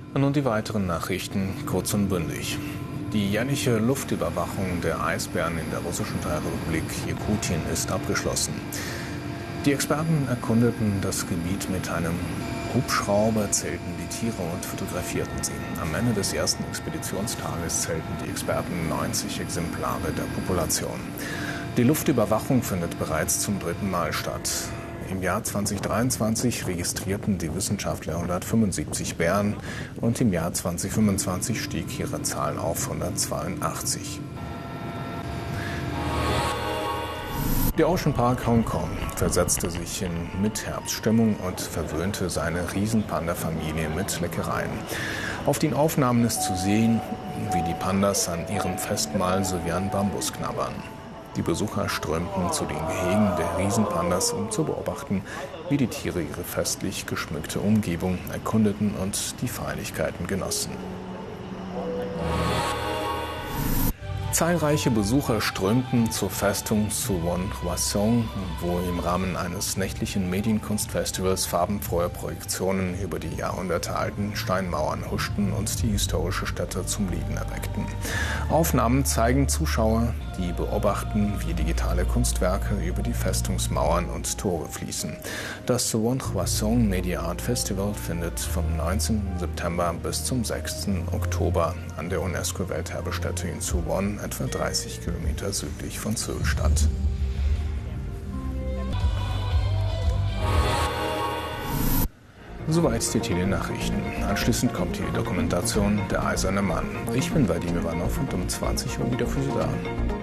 Und nun die weiteren Nachrichten, kurz und bündig. Die jährliche Luftüberwachung der Eisbären in der russischen Teilrepublik Jakutien ist abgeschlossen. Die Experten erkundeten das Gebiet mit einem Hubschrauber, zählten die Tiere und fotografierten sie. Am Ende des ersten Expeditionstages zählten die Experten 90 Exemplare der Population. Die Luftüberwachung findet bereits zum 3. Mal statt. Im Jahr 2023 registrierten die Wissenschaftler 175 Bären und im Jahr 2025 stieg ihre Zahl auf 182. Der Ocean Park Hongkong versetzte sich in Mitherbststimmung und verwöhnte seine Riesenpanda-Familie mit Leckereien. Auf den Aufnahmen ist zu sehen, wie die Pandas an ihrem Festmahl sowie an Bambus knabbern. Die Besucher strömten zu den Gehegen der Riesenpandas, um zu beobachten, wie die Tiere ihre festlich geschmückte Umgebung erkundeten und die Feierlichkeiten genossen. Zahlreiche Besucher strömten zur Festung Suwon Hwasong, wo im Rahmen eines nächtlichen Medienkunstfestivals farbenfrohe Projektionen über die jahrhundertealten Steinmauern huschten und die historische Stätte zum Leben erweckten. Aufnahmen zeigen Zuschauer, die beobachten, wie digitale Kunstwerke über die Festungsmauern und Tore fließen. Das Suwon Hwasong Media Art Festival findet vom 19. September bis zum 6. Oktober an der UNESCO-Welterbestätte in Suwon, etwa 30 Kilometer südlich von Seoul statt. Soweit die Tele-Nachrichten. Anschließend kommt die Dokumentation Der Eiserne Mann. Ich bin Vadim Ivanov und um 20 Uhr wieder für Sie da.